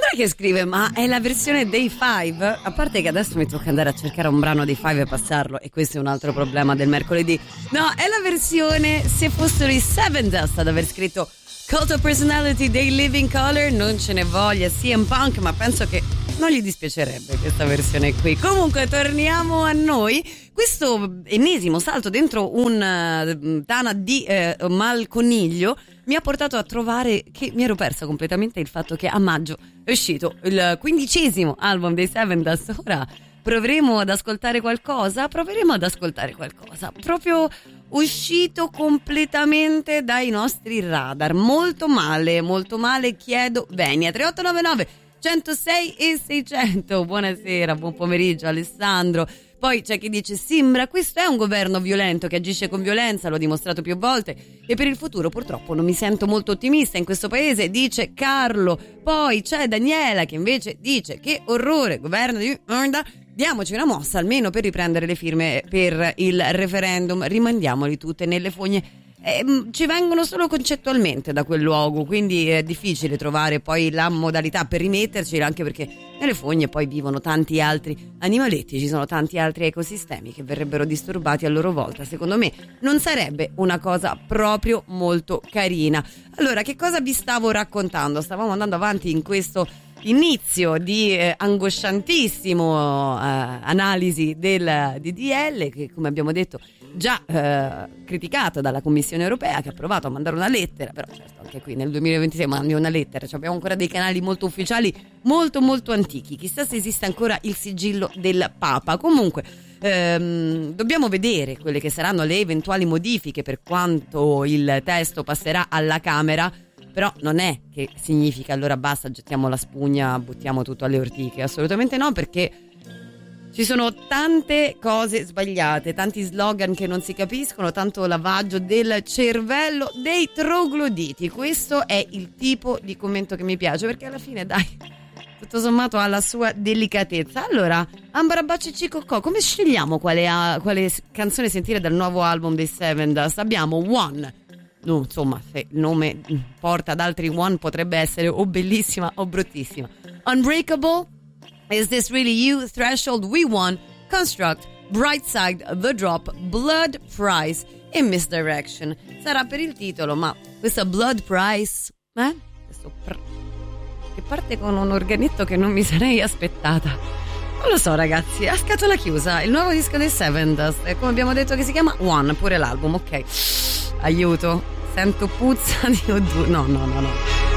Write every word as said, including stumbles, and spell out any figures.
che scrive, ma è la versione dei Five? A parte che adesso mi tocca andare a cercare un brano dei Five e passarlo, e questo è un altro problema del mercoledì. No, è la versione se fossero i Seven Dust ad aver scritto Cult of Personality dei Living Colour. Non ce ne voglia C M Punk, ma penso che non gli dispiacerebbe questa versione qui. Comunque torniamo a noi. Questo ennesimo salto dentro un uh, tana di uh, malconiglio mi ha portato a trovare che mi ero persa completamente il fatto che a maggio è uscito il quindicesimo album dei Seven Dust. Ora proveremo ad ascoltare qualcosa, proveremo ad ascoltare qualcosa proprio uscito completamente dai nostri radar. Molto male, molto male, chiedo venia. tre otto nove nove centosei e seicento. Buonasera, buon pomeriggio Alessandro. Poi c'è chi dice Simbra, questo è un governo violento che agisce con violenza, l'ho dimostrato più volte, e per il futuro purtroppo non mi sento molto ottimista in questo paese, dice Carlo. Poi c'è Daniela che invece dice che orrore, governo di merda, diamoci una mossa almeno per riprendere le firme per il referendum, rimandiamoli tutte nelle fogne. Eh, ci vengono solo concettualmente da quel luogo, quindi è difficile trovare poi la modalità per rimetterci, anche perché nelle fogne poi vivono tanti altri animaletti, ci sono tanti altri ecosistemi che verrebbero disturbati a loro volta. Secondo me non sarebbe una cosa proprio molto carina. Allora, che cosa vi stavo raccontando? Stavamo andando avanti in questo inizio di eh, angosciantissimo eh, analisi del D D L che, come abbiamo detto, già eh, criticato dalla Commissione Europea, che ha provato a mandare una lettera, però certo anche qui nel duemilaventisei mandi una lettera, cioè abbiamo ancora dei canali molto ufficiali molto molto antichi, chissà se esiste ancora il sigillo del Papa. Comunque ehm, dobbiamo vedere quelle che saranno le eventuali modifiche per quanto il testo passerà alla Camera. Però non è che significa allora basta, gettiamo la spugna, buttiamo tutto alle ortiche, assolutamente no, perché ci sono tante cose sbagliate, tanti slogan che non si capiscono, tanto lavaggio del cervello dei trogloditi. Questo è il tipo di commento che mi piace, perché alla fine, dai, tutto sommato ha la sua delicatezza. Allora, Ambarabacci Cicocò, come scegliamo quale, ha, quale canzone sentire dal nuovo album dei Seven Dust? Abbiamo One. No, insomma, se il nome porta ad altri One potrebbe essere o bellissima o bruttissima. Unbreakable, Is This Really You, Threshold, We Won, Construct, Brightside, The Drop, Blood Price e Misdirection. Sarà per il titolo, ma questa Blood Price, eh? Questo pr- che parte con un organetto che non mi sarei aspettata. Non lo so ragazzi, a scatola chiusa, il nuovo disco dei Seven Dust, come abbiamo detto che si chiama One, pure l'album, ok. Aiuto, sento puzza di odore. No, no, no, no.